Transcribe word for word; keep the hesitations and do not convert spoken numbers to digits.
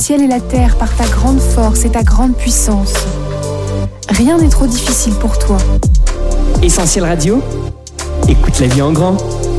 ciel et la terre par ta grande force et ta grande puissance. Rien n'est trop difficile pour toi. Essentiel Radio, écoute la vie en grand.